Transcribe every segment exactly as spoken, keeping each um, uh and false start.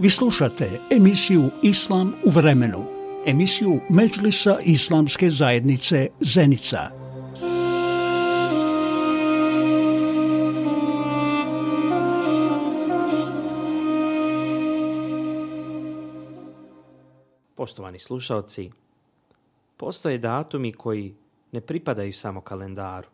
Vi slušate emisiju Islam u vremenu, emisiju Medžlisa Islamske zajednice Zenica. Poštovani slušalci, postoje datumi koji ne pripadaju samo kalendaru.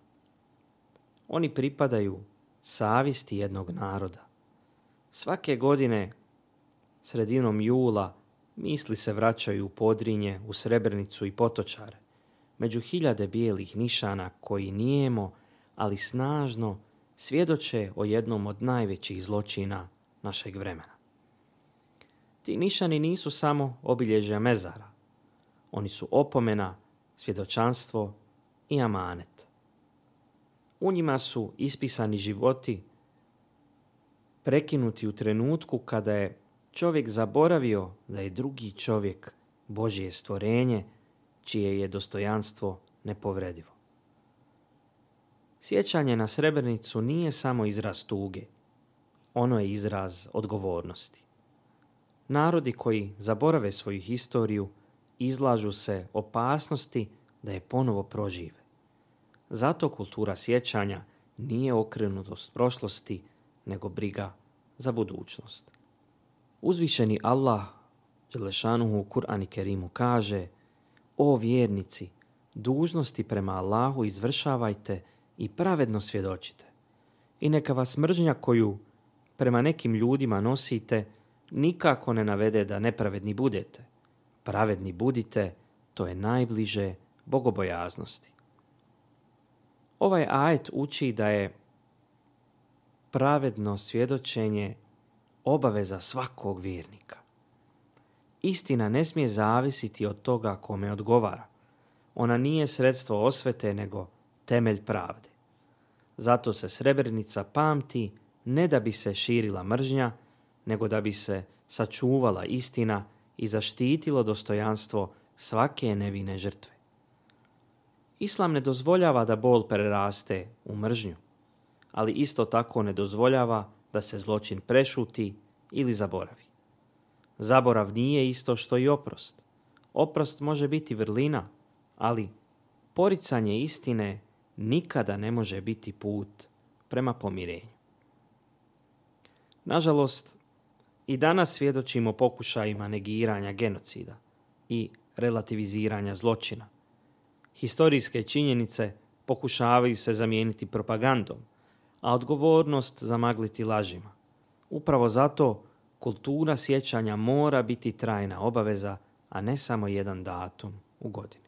Oni pripadaju savjesti jednog naroda. Svake godine, sredinom jula, misli se vraćaju u Podrinje, u Srebrenicu i Potočare, među hiljade bijelih nišana koji nijemo, ali snažno svjedoče o jednom od najvećih zločina našeg vremena. Ti nišani nisu samo obilježja mezara. Oni su opomena, svjedočanstvo i amanet. U njima su ispisani životi prekinuti u trenutku kada je čovjek zaboravio da je drugi čovjek Božje stvorenje, čije je dostojanstvo nepovredivo. Sjećanje na Srebrenicu nije samo izraz tuge, ono je izraz odgovornosti. Narodi koji zaborave svoju historiju izlažu se opasnosti da je ponovo prožive. Zato kultura sjećanja nije okrenutost prošlosti, nego briga za budućnost. Uzvišeni Allah, dželešanuhu u Kur'an i Kerimu kaže: O vjernici, dužnosti prema Allahu izvršavajte i pravedno svjedočite. I neka vas mržnja koju prema nekim ljudima nosite nikako ne navede da nepravedni budete. Pravedni budite, to je najbliže bogobojaznosti. Ovaj ajet uči da je pravedno svjedočenje obaveza svakog vjernika. Istina ne smije zavisiti od toga kome odgovara. Ona nije sredstvo osvete, nego temelj pravde. Zato se Srebrenica pamti ne da bi se širila mržnja, nego da bi se sačuvala istina i zaštitilo dostojanstvo svake nevine žrtve. Islam ne dozvoljava da bol preraste u mržnju, ali isto tako ne dozvoljava da se zločin prešuti ili zaboravi. Zaborav nije isto što i oprost. Oprost može biti vrlina, ali poricanje istine nikada ne može biti put prema pomirenju. Nažalost, i danas svjedočimo pokušajima negiranja genocida i relativiziranja zločina. Historijske činjenice pokušavaju se zamijeniti propagandom, a odgovornost zamagliti lažima. Upravo zato kultura sjećanja mora biti trajna obaveza, a ne samo jedan datum u godini.